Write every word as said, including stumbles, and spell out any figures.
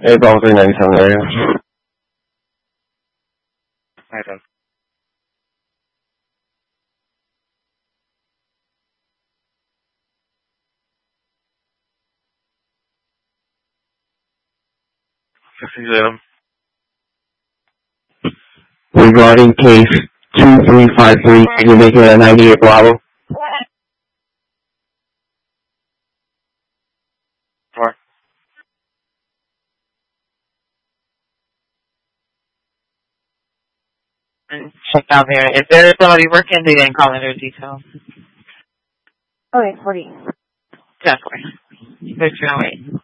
eight Bravo three ninety-seven area. Hi, then. Regarding case two three five three, can you make it a ninety-eight Bravo? Four. Check out there. If there is somebody working, they didn't call in their details. Okay, forty. Exactly. Good, wait.